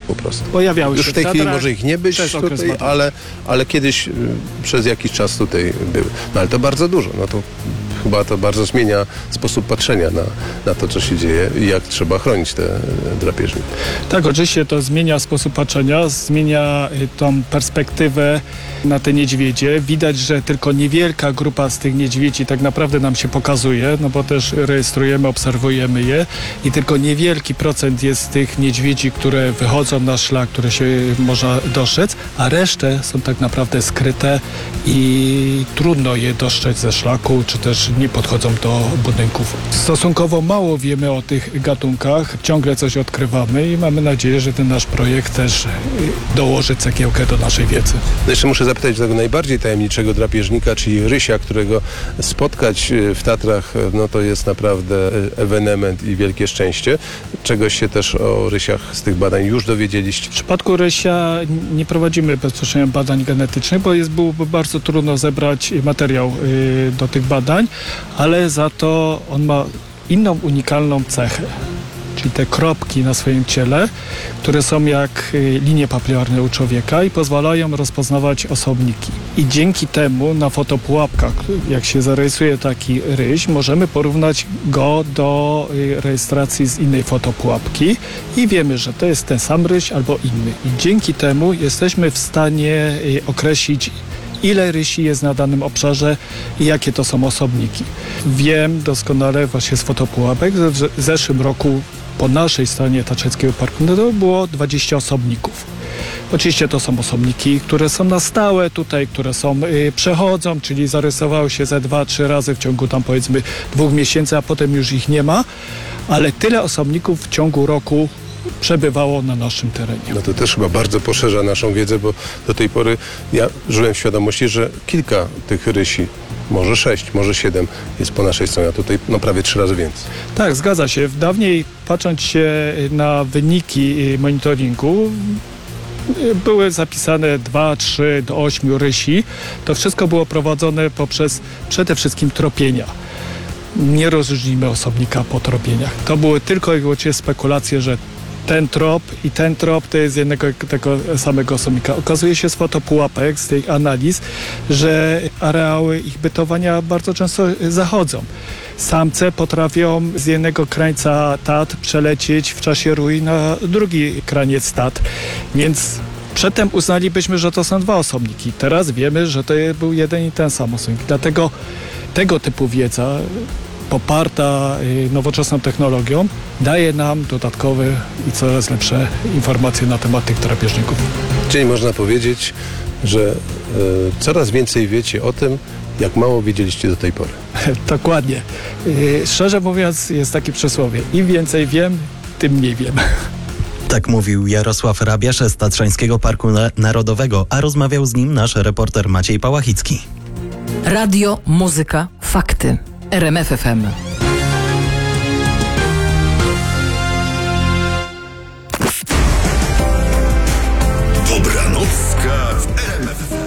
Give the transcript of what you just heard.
po prostu. Pojawiały Już się w tej chwili teatrach, może ich nie być przez okres tutaj, badań. ale kiedyś przez jakiś czas tutaj były. No ale to bardzo dużo. No to chyba to bardzo zmienia sposób patrzenia na to, co się dzieje i jak trzeba chronić te drapieżniki. Tak, oczywiście to zmienia sposób patrzenia, zmienia tą perspektywę na te niedźwiedzie. Widać, że tylko niewielka grupa z tych niedźwiedzi tak naprawdę nam się pokazuje, no bo też rejestrujemy, obserwujemy je i tylko niewielki procent jest tych niedźwiedzi, które wychodzą na szlak, które się można dostrzec, a resztę są tak naprawdę skryte i trudno je dostrzec ze szlaku, czy też nie podchodzą do budynków. Stosunkowo mało wiemy o tych gatunkach, ciągle coś odkrywamy i mamy nadzieję, że ten nasz projekt też dołoży cegiełkę do naszej wiedzy. No jeszcze muszę zapytać tego najbardziej tajemniczego drapieżnika, czyli rysia, którego spotkać w Tatrach, no to jest naprawdę ewenement i wielkie szczęście. Czegoś się też o rysiach z tych badań już dowiedzieliście? W przypadku rysia nie prowadzimy bezpośrednio badań genetycznych, bo byłoby bardzo trudno zebrać materiał do tych badań, ale za to on ma inną unikalną cechę, czyli te kropki na swoim ciele, które są jak linie papilarne u człowieka i pozwalają rozpoznawać osobniki. I dzięki temu na fotopułapkach, jak się zarejestruje taki ryś, możemy porównać go do rejestracji z innej fotopułapki i wiemy, że to jest ten sam ryś albo inny. I dzięki temu jesteśmy w stanie określić, ile rysi jest na danym obszarze i jakie to są osobniki. Wiem doskonale właśnie z fotopułapek, że w zeszłym roku po naszej stronie Tatrzańskiego Parku Narodowego było 20 osobników. Oczywiście to są osobniki, które są na stałe tutaj, które przechodzą, czyli zarysowały się ze 2-3 razy w ciągu tam powiedzmy 2 miesięcy, a potem już ich nie ma, ale tyle osobników w ciągu roku przebywało na naszym terenie. No to też chyba bardzo poszerza naszą wiedzę, bo do tej pory ja żyłem w świadomości, że kilka tych rysi, może 6, może 7 jest po naszej stronie, a tutaj no prawie 3 razy więcej. Tak, zgadza się. Dawniej, patrząc się na wyniki monitoringu, były zapisane 2, 3 do 8 rysi. To wszystko było prowadzone poprzez przede wszystkim tropienia. Nie rozróżnimy osobnika po tropieniach. To były tylko i wyłącznie spekulacje, że ten trop i ten trop to jest jednego tego samego osobnika. Okazuje się z fotopułapek, z tych analiz, że areały ich bytowania bardzo często zachodzą. Samce potrafią z jednego krańca Tatr przelecieć w czasie rui na drugi kraniec Tatr, więc przedtem uznalibyśmy, że to są 2 osobniki. Teraz wiemy, że to był jeden i ten sam osobnik. Dlatego tego typu wiedza poparta nowoczesną technologią daje nam dodatkowe i coraz lepsze informacje na temat tych drapieżników. Czyli można powiedzieć, że coraz więcej wiecie o tym, jak mało wiedzieliście do tej pory. Dokładnie. Szczerze mówiąc, jest takie przysłowie. Im więcej wiem, tym mniej wiem. Tak mówił Jarosław Rabiasz z Tatrzańskiego Parku Narodowego, a rozmawiał z nim nasz reporter Maciej Pałachicki. Radio, muzyka, fakty. RMF FM.